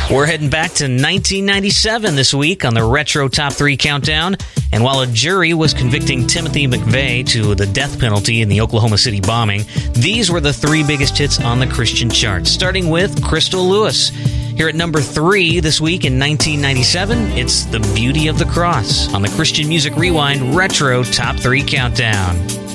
We're heading back to 1997 this week on the Retro Top 3 Countdown. And while a jury was convicting Timothy McVeigh to the death penalty in the Oklahoma City bombing, these were the three biggest hits on the Christian charts, starting with Crystal Lewis. Here at number 3 this week in 1997, it's The Beauty of the Cross on the Christian Music Rewind Retro Top 3 Countdown.